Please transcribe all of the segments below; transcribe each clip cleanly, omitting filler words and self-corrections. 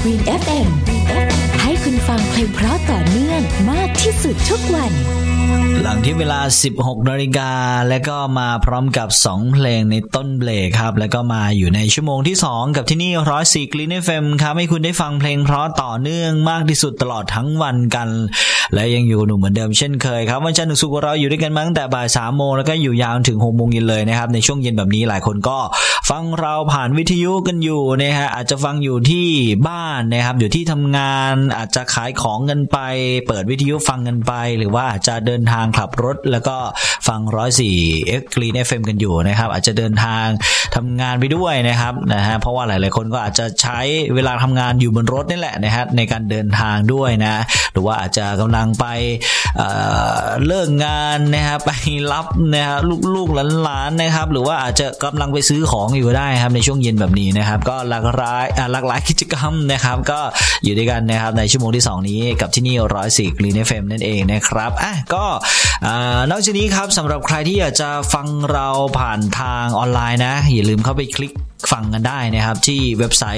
Green FM ให้คุณฟังเพลงเพราะต่อเนื่องมากที่สุดทุกวันหลังที่เวลา 16 นาฬิกาและก็มาพร้อมกับ2เพลงในต้นเบรกครับแล้วก็มาอยู่ในชั่วโมงที่2กับที่นี่104 Green FM ครับให้คุณได้ฟังเพลงเพราะต่อเนื่องมากที่สุดตลอดทั้งวันกันและยังอยู่หนุ่มเหมือนเดิมเช่นเคยครับวันจันทร์ถึงศุกร์เราอยู่ด้วยกันมาตั้งแต่บ่าย 3 โมงแล้วก็อยู่ยาวถึง 6 โมงเย็นเลยนะครับในช่วงเย็นแบบนี้หลายคนก็ฟังเราผ่านวิทยุกันอยู่นะฮะอาจจะฟังอยู่ที่บ้านนะครับอยู่ที่ทำงานอาจจะขายของกันไปเปิดวิทยุฟังกันไปหรือว่าอาจจะเดินทางขับรถแล้วก็ฟัง104 Green FM กันอยู่นะครับอาจจะเดินทางทำงานไปด้วยนะครับนะฮะเพราะว่าหลายๆคนก็อาจจะใช้เวลาทำงานอยู่บนรถนี่แหละนะฮะในการเดินทางด้วยนะหรือว่าอาจจะกำลังไปเลิกงานนะครับไปรับนะครับลูกๆหลานๆนะครับหรือว่าอาจจะกำลังไปซื้อของอยู่ได้ครับในช่วงเย็นแบบนี้นะครับก็หลากหลายกิจกรรมนะครับก็อยู่ด้วยกันนะครับในชั่วโมงที่2นี้กับที่นี่104 Green FM นั่นเองนะครับก็นอกจากนี้ครับสำหรับใครที่อยากจะฟังเราผ่านทางออนไลน์นะอย่าลืมเข้าไปคลิกฟังกันได้นะครับที่เว็บไซต์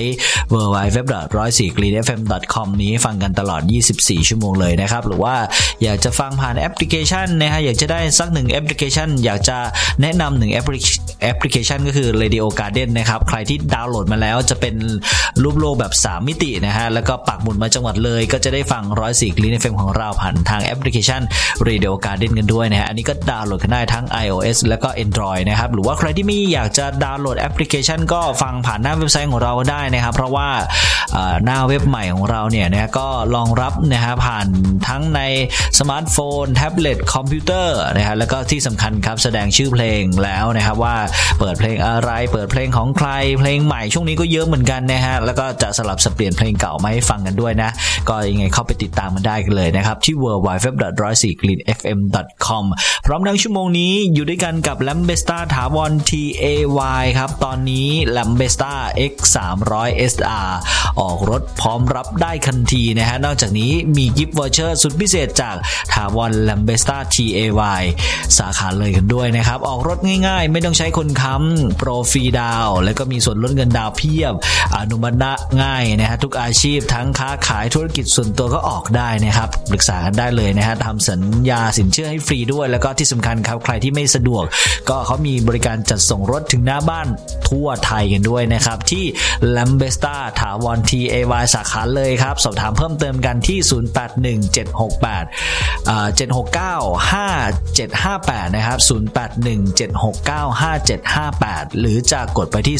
www.104greenfm.com นี้ฟังกันตลอด24ชั่วโมงเลยนะครับหรือว่าอยากจะฟังผ่านแอปพลิเคชันนะฮะอยากจะได้สัก1แอปพลิเคชันอยากจะแนะนำ1แอปพลิเคชันก็คือ Radio Garden นะครับใครที่ดาวน์โหลดมาแล้วจะเป็นรูปโลกแบบ3มิตินะฮะแล้วก็ปักหมุดมาจังหวัดเลยก็จะได้ฟัง104 Green FM ของเราผ่านทางแอปพลิเคชัน Radio Garden กันด้วยนะฮะอันนี้ก็ดาวน์โหลดกันได้ทั้ง iOS แล้วก็ Android นะครับหรือว่าใครที่ไม่อยากจะดาวน์โหลดแอปพลิเคชันก็ฟังผ่านหน้าเว็บไซต์ของเราก็ได้นะครับเพราะว่าหน้าเว็บใหม่ของเราเนี่ยนะก็รองรับนะฮะผ่านทั้งในสมาร์ทโฟนแท็บเล็ตคอมพิวเตอร์นะฮะแล้วก็ที่สำคัญครับแสดงชื่อเพลงแล้วนะครับว่าเปิดเพลงอะไรเปิดเพลงของใครเพลงใหม่ช่วงนี้ก็เยอะเหมือนกันนะฮะแล้วก็จะสลับสับเปลี่ยนเพลงเก่ามาให้ฟังกันด้วยนะก็ยังไงเข้าไปติดตามกันได้กันเลยนะครับที่ www.104greenfm.com พร้อมทั้งชั่วโมงนี้อยู่ด้วยกันกับ Lambesta ถาวร TAY ครับตอนนี้ Lambesta X 300 SR ออกรถพร้อมรับได้ทันทีนะฮะนอกจากนี้มีกิฟต์วอเชอร์สุดพิเศษจากถาวร Lambesta TAY สาขาเลยกันด้วยนะครับออกรถง่ายๆไม่ต้องใช้คนค้ำโปรฟรีดาวแล้วก็มีส่วนลดเงินดาวเพียบอนุมัติง่ายนะฮะทุกอาชีพทั้งค้าขายธุรกิจส่วนตัวก็ออกได้นะครับปรึกษากันได้เลยนะฮะทำสัญญาสินเชื่อให้ฟรีด้วยแล้วก็ที่สำคัญครับใครที่ไม่สะดวกก็เขามีบริการจัดส่งรถถึงหน้าบ้านทั่วไทยกันด้วยนะครับที่ Lambesta ถาวร TAY สาขาเลยครับสอบถามเพิ่มเติมกันที่081768769575นะครับ0817695758หรือจะกดไปที่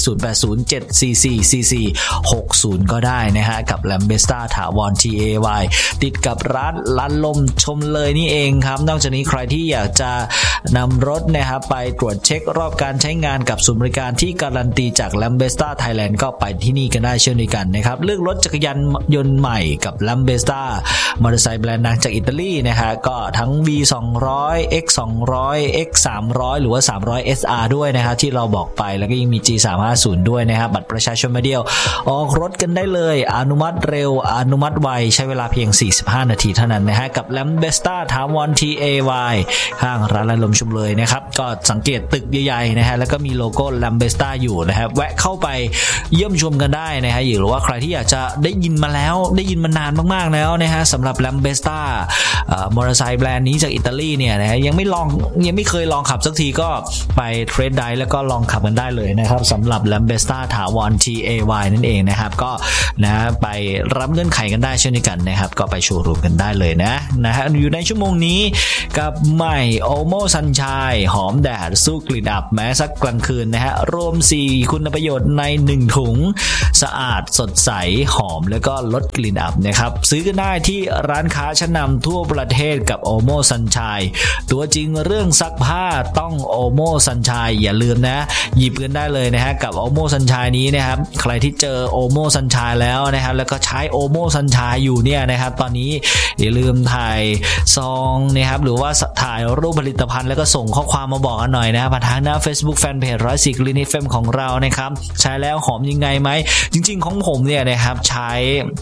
0807444460ก็ได้นะฮะกับ Lambesta ถาวร TAY ติดกับร้านลมชมเลยนี่เองครับนอกจากนี้ใครที่อยากจะนำรถนะครับไปตรวจเช็ครอบการใช้งานกับศูนย์บริการที่การันตีจาก Lambesta Thailand ก็ไปที่นี่กันได้เช่นเดียวกันนะครับเลือกรถจักรยานยนต์ใหม่กับ Lambesta มอเตอร์ไซค์แบรนด์ดังจากอิตาลีนะฮะก็ทั้ง V200 X200 X300 หรือว่า300 SR ด้วยนะครับที่เราบอกไปแล้วก็ยังมี G350 ด้วยนะครับบัตรประชาชนมาเดียวออกรถกันได้เลยอนุมัติเร็วอนุมัติไวใช้เวลาเพียง45นาทีเท่านั้นนะฮะกับ Lambesta ถาวร TAY ข้างร้านลมชมเลยนะครับก็สังเกตตึกใหญ่ๆนะฮะแล้วก็มีโลโก้ Lambesta อยู่นะครับแวะเข้าไปเยี่ยมชมกันได้นะฮะหรือว่าใครที่อยากจะได้ยินมาแล้วได้ยินมานานมากๆแล้วนะฮะสำหรับ Lambesta มอเตอร์ไซค์แบรนด์นี้จากอิตาลีเนี่ยนะฮะยังไม่เคยลองขับสักทีก็ไปเทรดไดฟ์แล้วก็ลองขับกันได้เลยนะครับสำหรับ Lambesta ถาวร TAY นั่นเองนะครับก็นะไปรับเงื่อนไขกันได้เช่นเดียวกันนะครับก็ไปโชว์รูมกันได้เลยนะฮะอยู่ในชั่วโมงนี้กับใหม่โอโมซันชัยหอมแดดสู้กลิ่นอับแม้สักกลางคืนนะฮะรวม4คุณประโยชน์ใน1ถุงสะอาดสดใสหอมแล้วก็ลดกลิ่นอับนะครับซื้อกันได้ที่ร้านค้าชั้นนำทั่วประเทศกับโอโมซันชัยตัวจริงเรื่องซักผ้าต้องโอโมซันชัยอย่าลืมนะหยิบกันได้เลยนะฮะกับโอโมซันชัยนี้นะครับใครที่เจอโอโมซันชัยแล้วนะครับแล้วก็ใช้โอโมซันชัยอยู่เนี่ยนะครับตอนนี้อย่าลืมถ่ายซองนะครับหรือว่าถ่ายรูปผลิตภัณฑ์แล้วก็ส่งข้อความมาบอกกันหน่อยนะครับผ่านทางหน้า Facebook Fanpage 104 Green FM ของเรานะครับใช้แล้วหอมยังไงไหมจริงๆของผมเนี่ยนะครับใช้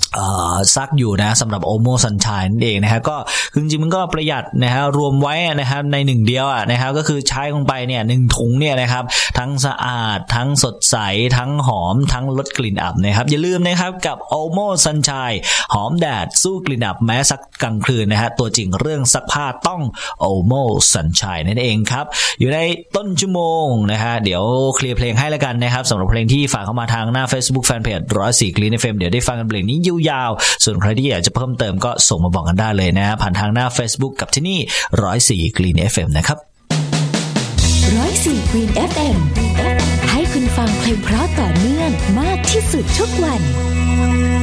ซักอยู่นะสำหรับ Omo Sunshine นั่นเองนะฮะก็จริงๆมันก็ประหยัดนะฮะรวมไว้นะครับใน1เดียวนะครับก็คือใช้ลงไปเนี่ย1ถุงเนี่ยนะครับทั้งสะอาดทั้งสดใสทั้งหอมทั้งลดกลิ่นอับนะครับอย่าลืมนะครับกับ Omo Sunshine หอมแดดสู้กลิ่นอับแม้ซักกลางคืนนะฮะตัวจริงเรื่องซักผ้าต้อง Omo Sunshine นั่นเองครับอยู่ในต้นชั่วโมงนะฮะเดี๋ยวเคลียร์เพลงให้แล้วกันนะครับสำหรับเพลงที่ฝากเข้ามาทางหน้า Facebook Fanpage 104 Clean FM เดี๋ยวได้ฟังกันเพลงนี้ยาวๆส่วนใครที่อยากจะเพิ่มเติมก็ส่งมาบอกกันได้เลยนะผ่านทางหน้า Facebook กับที่นี่104 Clean FM นะครับ 104 Clean FM ให้คุณฟังเพลงเพราะต่อเนื่องมากที่สุดทุกวัน